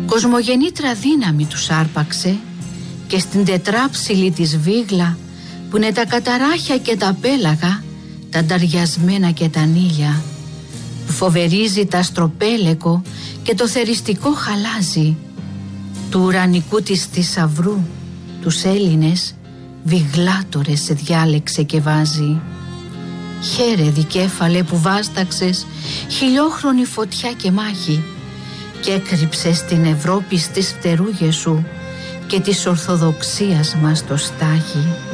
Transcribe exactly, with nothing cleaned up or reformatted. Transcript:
Κοσμογενήτρα δύναμη τους άρπαξε και στην τετράψιλη της βίγλα που είναι τα καταράχια και τα πέλαγα, τα νταριασμένα και τα νύλια, που φοβερίζει τα αστροπέλεκο και το θεριστικό χαλάζι, του ουρανικού της θησαυρού τους Έλληνες βιγλάτορες σε διάλεξε και βάζει. Χαίρε δικέφαλε που βάσταξες χιλιόχρονη φωτιά και μάχη και έκρυψες την Ευρώπη στις φτερούγες σου και της Ορθοδοξίας μας το στάχι.